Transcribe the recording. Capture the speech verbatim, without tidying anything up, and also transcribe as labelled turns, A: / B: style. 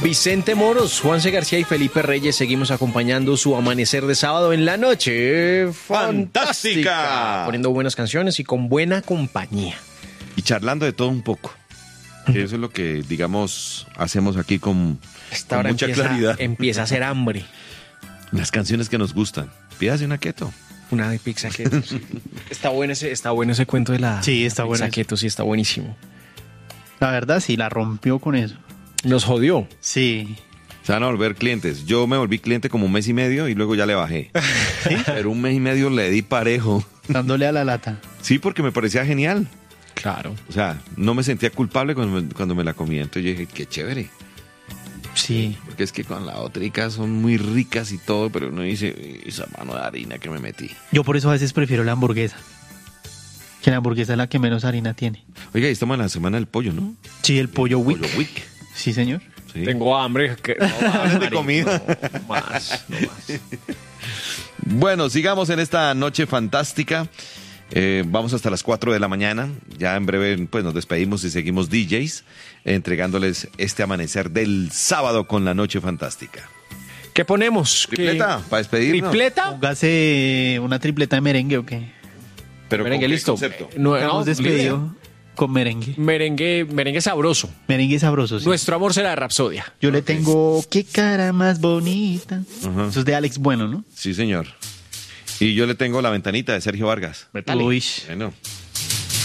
A: Vicente Moros, Juanse García y Felipe Reyes, seguimos acompañando su amanecer de sábado en la noche fantástica.
B: Fantástica.
A: Poniendo buenas canciones y con buena compañía.
B: Y charlando de todo un poco. Que eso es lo que, digamos, hacemos aquí con,
A: Esta
B: con
A: hora
B: mucha
A: empieza,
B: claridad.
A: empieza a hacer hambre.
B: Las canciones que nos gustan. Pídase una keto.
A: Una de pizza keto. Sí. Está bueno ese, está bueno ese cuento de la,
C: Sí, está
A: la
C: bueno
A: pizza
C: eso.
A: keto, sí, está buenísimo.
C: La verdad, sí, la rompió con eso.
A: Nos jodió.
C: Sí.
B: Se van a volver clientes. Yo me volví cliente como un mes y medio y luego ya le bajé. Pero un mes y medio le di parejo.
C: Dándole a la lata.
B: Sí, porque me parecía genial.
A: Claro.
B: O sea, no me sentía culpable cuando me, cuando me la comía. Entonces yo dije, qué chévere.
C: Sí.
B: Porque es que con la otrica son muy ricas y todo, pero uno dice, esa mano de harina que me metí.
C: Yo por eso a veces prefiero la hamburguesa. Que la hamburguesa es la que menos harina tiene.
B: Oiga, y estamos en la semana del pollo, ¿no?
C: Sí, el pollo wick.
B: Pollo Week.
C: Sí, señor.
B: Sí.
A: Tengo hambre. Que, no, más,
B: de
A: marico,
B: comida.
A: No, más, no más.
B: Bueno, sigamos en esta noche fantástica. Eh, vamos hasta las cuatro de la mañana. Ya en breve pues nos despedimos y seguimos D Js entregándoles este amanecer del sábado con la noche fantástica.
A: ¿Qué ponemos?
B: Tripleta,
A: ¿Qué?
B: para despedirnos.
A: ¿Tripleta?
C: Póngase una tripleta de merengue o qué.
B: Pero
A: Merengue,
B: ¿con qué
A: listo.
B: concepto?
A: Eh, no,
C: Hemos
A: no,
C: despedido con merengue.
A: Merengue, merengue sabroso.
C: Merengue sabroso, sí.
A: Nuestro amor será Rapsodia.
C: Yo le tengo qué cara más bonita.
B: Ajá.
C: Eso es de Alex Bueno, ¿no?
B: Sí, señor. Y yo le tengo La Ventanita de Sergio Vargas.
A: Métale.
C: Uy.
B: Bueno.